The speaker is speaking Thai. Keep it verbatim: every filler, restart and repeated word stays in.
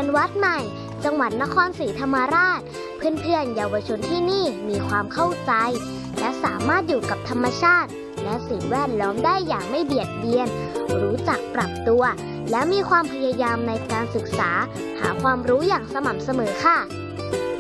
นวัดใหม่จังหวัดนครศรีธรรมราชเพื่อนๆเยาวชนที่นี่มีความเข้าใจและสามารถอยู่กับธรรมชาติและสิ่งแวดล้อมได้อย่างไม่เบียดเบียนรู้จักปรับตัวและมีความพยายามในการศึกษาหาความรู้อย่างสม่ำเสมอค่ะ